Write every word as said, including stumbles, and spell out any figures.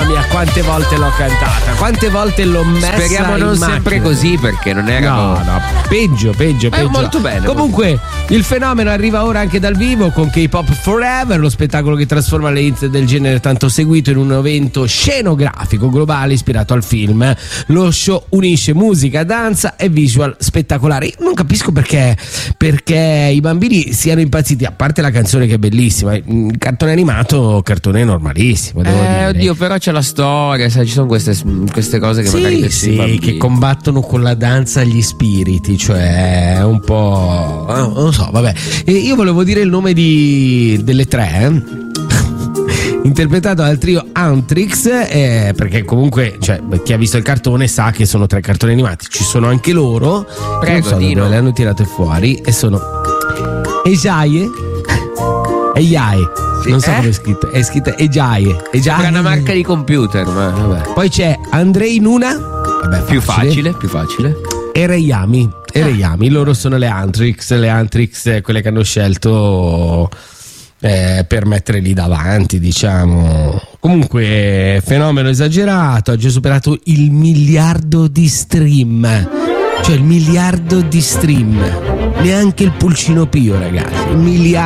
mamma mia, quante volte l'ho cantata, quante volte l'ho messa. Speriamo non macchina. sempre così, perché non era. No, no, peggio, peggio, peggio. molto bene. Comunque, il fenomeno arriva ora anche dal vivo con K-Pop Forever, lo spettacolo che trasforma le hit del genere tanto seguito in un evento scenografico globale ispirato al film. Lo show unisce musica, danza e visual spettacolari. Io non capisco perché, perché i bambini siano impazziti, a parte la canzone che è bellissima. Il cartone animato, cartone normalissimo, devo Eh, dire. oddio, però c'è la storia, sai, ci sono queste, queste cose che Sì, magari vedono i sì, bambini. che combattono con la danza gli spiriti, cioè un po', eh, non lo so, vabbè. E io volevo dire il nome di delle tre, eh? Interpretato dal trio Antrix, eh, perché comunque, cioè, chi ha visto il cartone sa che sono tre cartoni animati, ci sono anche loro. Prego, non so Dino. dove le hanno tirate fuori e sono Ejaye e Yae. Sì, Non so eh? come è scritto, è scritto Ejaye. Sembra una marca di computer, ma vabbè. Poi c'è Andrei Nuna, vabbè, Più facile, più facile. e Reyami, e Reyami, loro sono le Antrix, le Antrix, eh, quelle che hanno scelto eh, per mettere lì davanti, diciamo. Comunque, fenomeno esagerato, ha già superato il miliardo di stream, cioè il miliardo di stream, neanche il Pulcino Pio, ragazzi, il miliardo.